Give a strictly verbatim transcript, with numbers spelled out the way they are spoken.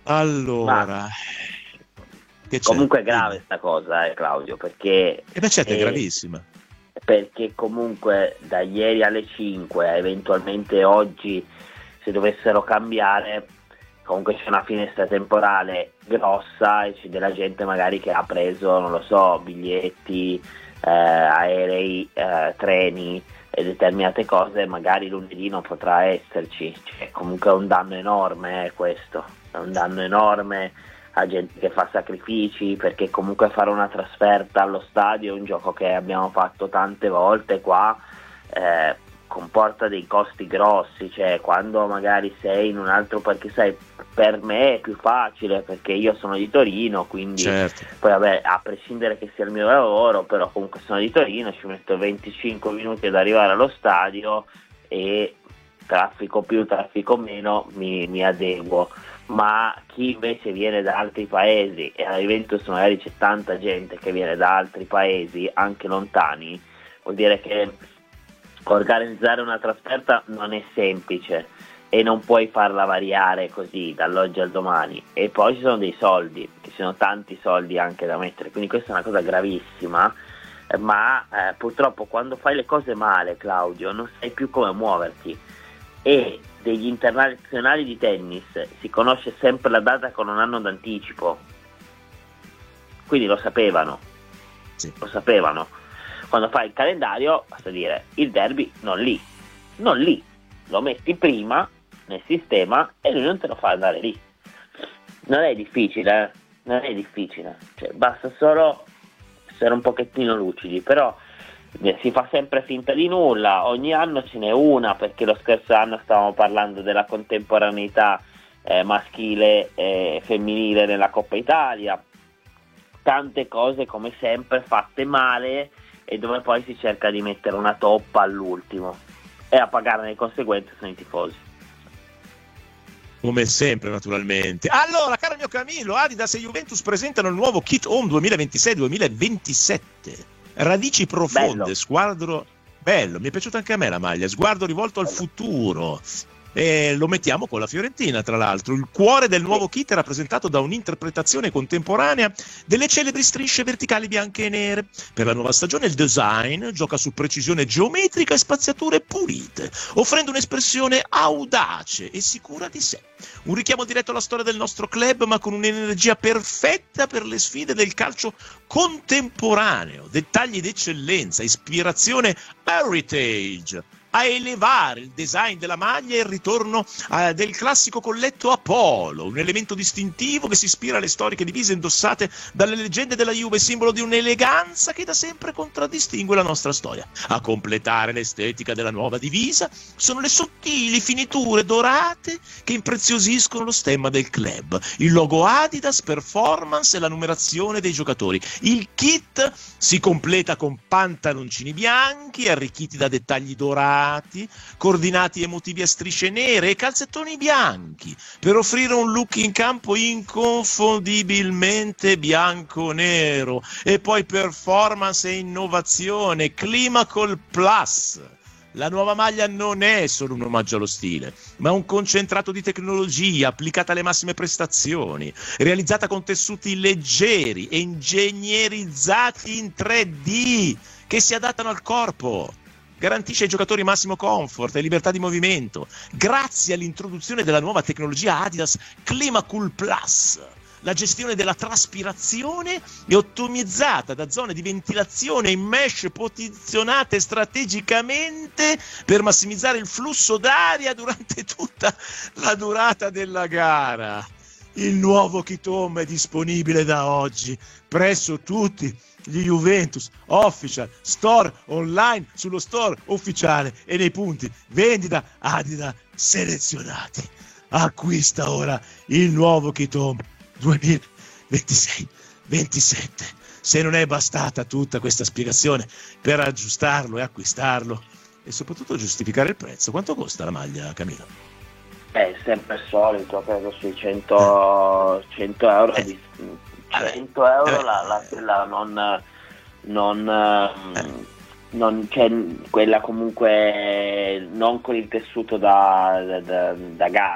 Ma Allora, che c'è? comunque è grave Dimmi. sta cosa, eh, Claudio, perché, E beh, certo, è eh, gravissima. perché comunque da ieri alle cinque a eventualmente oggi, se dovessero cambiare, comunque c'è una finestra temporale grossa e c'è della gente magari che ha preso, non lo so, biglietti, eh, aerei, eh, treni e determinate cose, magari lunedì non potrà esserci. Cioè, comunque è un danno enorme, eh, questo, è un danno enorme a gente che fa sacrifici, perché comunque fare una trasferta allo stadio è un gioco che abbiamo fatto tante volte qua, eh, comporta dei costi grossi, cioè quando magari sei in un altro, perché sai, per me è più facile perché io sono di Torino, quindi Certo. poi vabbè, a prescindere che sia il mio lavoro, però comunque sono di Torino, ci metto venticinque minuti ad arrivare allo stadio e traffico più, traffico meno, mi, mi adeguo. Ma chi invece viene da altri paesi, e alla Juventus magari c'è tanta gente che viene da altri paesi anche lontani, vuol dire che organizzare una trasferta non è semplice e non puoi farla variare così dall'oggi al domani, e poi ci sono dei soldi, ci sono tanti soldi anche da mettere, quindi questa è una cosa gravissima. Eh, ma eh, purtroppo quando fai le cose male, Claudio, non sai più come muoverti, e degli internazionali di tennis si conosce sempre la data con un anno d'anticipo, quindi lo sapevano, Sì. lo sapevano. Quando fai il calendario basta dire il derby non lì, non lì, lo metti prima nel sistema e lui non te lo fa andare lì. Non è difficile, eh? Non è difficile, cioè, basta solo essere un pochettino lucidi, però eh, si fa sempre finta di nulla, ogni anno ce n'è una, perché lo scorso anno stavamo parlando della contemporaneità eh, maschile e femminile nella Coppa Italia, tante cose come sempre fatte male e dove poi si cerca di mettere una toppa all'ultimo, e a pagarne le conseguenze sono i tifosi. Come sempre, naturalmente. Allora, caro mio Camillo, Adidas e Juventus presentano il nuovo Kit Home duemilaventisei duemilaventisette. Radici profonde, Bello. sguardo bello, mi è piaciuta anche a me la maglia, sguardo rivolto al Bello. futuro. E lo mettiamo con la Fiorentina, tra l'altro. Il cuore del nuovo kit è rappresentato da un'interpretazione contemporanea delle celebri strisce verticali bianche e nere. Per la nuova stagione il design gioca su precisione geometrica e spaziature pulite, offrendo un'espressione audace e sicura di sé. Un richiamo diretto alla storia del nostro club, ma con un'energia perfetta per le sfide del calcio contemporaneo. Dettagli d'eccellenza, ispirazione heritage a elevare il design della maglia e il ritorno eh, del classico colletto a polo, un elemento distintivo che si ispira alle storiche divise indossate dalle leggende della Juve, simbolo di un'eleganza che da sempre contraddistingue la nostra storia. A completare l'estetica della nuova divisa sono le sottili finiture dorate che impreziosiscono lo stemma del club, il logo Adidas, performance e la numerazione dei giocatori. Il kit si completa con pantaloncini bianchi arricchiti da dettagli dorati, coordinati e motivi a strisce nere e calzettoni bianchi, per offrire un look in campo inconfondibilmente bianco-nero. E poi performance e innovazione, Climacool Plus. La nuova maglia non è solo un omaggio allo stile, ma un concentrato di tecnologia applicata alle massime prestazioni, realizzata con tessuti leggeri e ingegnerizzati in tre D che si adattano al corpo. Garantisce ai giocatori massimo comfort e libertà di movimento, grazie all'introduzione della nuova tecnologia Adidas Climacool Plus. La gestione della traspirazione è ottimizzata da zone di ventilazione in mesh posizionate strategicamente per massimizzare il flusso d'aria durante tutta la durata della gara. Il nuovo kit home è disponibile da oggi presso tutti gli Juventus Official Store online, sullo store ufficiale e nei punti vendita Adidas selezionati. Acquista ora il nuovo kit home duemilaventisei ventisette. Se non è bastata tutta questa spiegazione per aggiustarlo e acquistarlo e soprattutto giustificare il prezzo, quanto costa la maglia, Camillo? È sempre il solito, credo sui cento, cento euro, Eh, di, vabbè, cento euro vabbè. la, la, la non, non, ehm, non c'è quella comunque non con il tessuto da, da, da, da gara.